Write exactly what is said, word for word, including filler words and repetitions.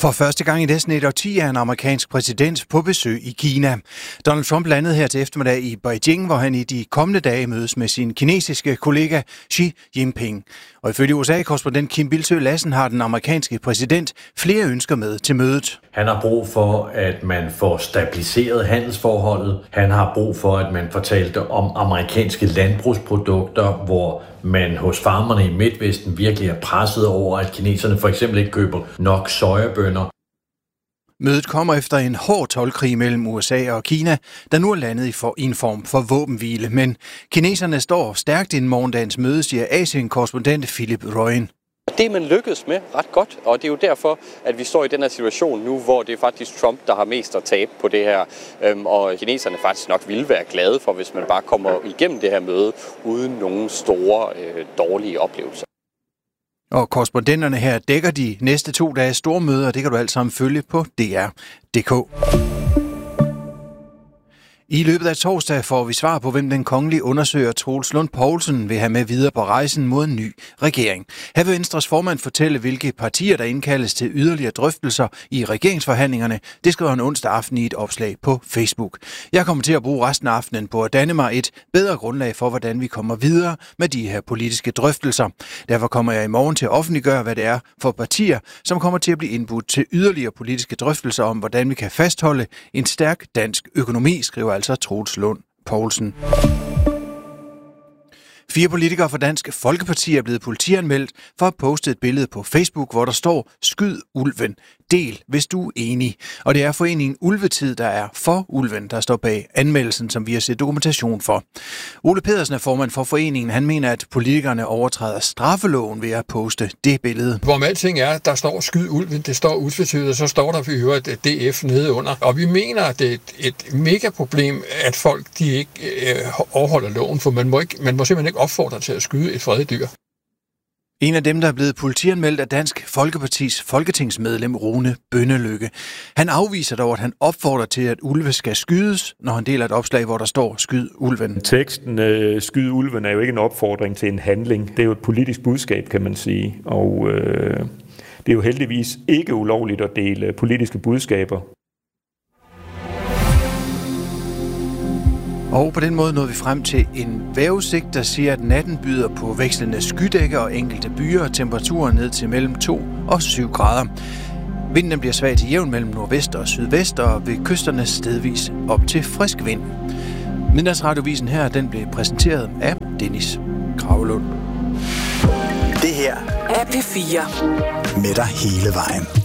For første gang i næsten et årti er en amerikansk præsident på besøg i Kina. Donald Trump landede her til eftermiddag i Beijing, hvor han i de kommende dage mødes med sin kinesiske kollega Xi Jinping. Og ifølge U S A-korrespondent Kim Bildsøe Lassen har den amerikanske præsident flere ønsker med til mødet. Han har brug for, at man får stabiliseret handelsforholdet. Han har brug for, at man fortalte om amerikanske landbrugsprodukter, hvor man hos farmerne i Midtvesten virkelig er presset over, at kineserne for eksempel ikke køber nok sojabønner. Mødet kommer efter en hård toldkrig mellem U S A og Kina, der nu er landet i, for, i en form for våbenhvile. Men kineserne står stærkt inden morgendagens møde, siger Asien-korrespondent Philip Røyen. Det er man lykkedes med ret godt, og det er jo derfor, at vi står i den her situation nu, hvor det er faktisk Trump, der har mest at tabe på det her. Og kineserne faktisk nok ville være glade for, hvis man bare kommer igennem det her møde uden nogen store øh, dårlige oplevelser. Og korrespondenterne her dækker de næste to dages store møder, og det kan du alt sammen følge på D R punktum d k. I løbet af torsdag får vi svar på, hvem den kongelige undersøger Troels Lund Poulsen vil have med videre på rejsen mod en ny regering. Her vil Venstres formand fortælle, hvilke partier, der indkaldes til yderligere drøftelser i regeringsforhandlingerne. Det skriver han onsdag aften i et opslag på Facebook. Jeg kommer til at bruge resten af aftenen på at danne mig et bedre grundlag for, hvordan vi kommer videre med de her politiske drøftelser. Derfor kommer jeg i morgen til at offentliggøre, hvad det er for partier, som kommer til at blive indbudt til yderligere politiske drøftelser om, hvordan vi kan fastholde en stærk dansk økonomi, skriver altså Troels Lund Poulsen. Fire politikere fra Dansk Folkeparti er blevet politianmeldt for at poste et billede på Facebook, hvor der står "Skyd ulven. Del, hvis du er enig." Og det er foreningen Ulvetid, der er for ulven, der står bag anmeldelsen, som vi har set dokumentation for. Ole Pedersen er formand for foreningen. Han mener, at politikerne overtræder straffeloven ved at poste det billede. Hvor med alting er, der står "Skyd ulven", det står utvetydigt, og så står der, vi hører D F nede under. Og vi mener, at det er et, et mega problem, at folk de ikke øh, overholder loven, for man må, ikke, man må simpelthen ikke opfordre til at skyde et fredet dyr. En af dem, der er blevet politianmeldt, er Dansk Folkepartis folketingsmedlem Rune Bønnelykke. Han afviser dog, at han opfordrer til, at ulve skal skydes, når han deler et opslag, hvor der står "Skyd ulven". Teksten øh, "Skyd ulven" er jo ikke en opfordring til en handling. Det er jo et politisk budskab, kan man sige. Og øh, det er jo heldigvis ikke ulovligt at dele politiske budskaber. Og på den måde nåede vi frem til en vejrudsigt, der siger, at natten byder på vekslende skydækker og enkelte byer, og temperaturen ned til mellem to og syv grader. Vinden bliver svag til jævn mellem nordvest og sydvest, og ved kysterne stedvis op til frisk vind. Midnatsradiovisen her, den blev præsenteret af Dennis Gravelund. Det her er P fire. Med dig hele vejen.